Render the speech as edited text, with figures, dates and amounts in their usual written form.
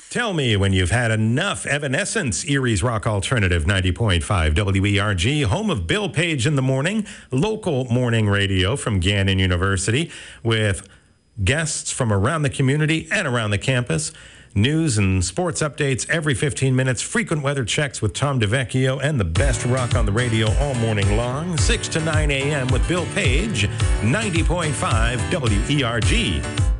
Tell me when you've had enough. Evanescence, Erie's Rock Alternative 90.5 WERG, home of Bill Page in the Morning, local morning radio from Gannon University with guests from around the community and around the campus. News and sports updates every 15 minutes, frequent weather checks with Tom DeVecchio, and the best rock on the radio all morning long, 6 to 9 a.m. with Bill Page, 90.5 WERG.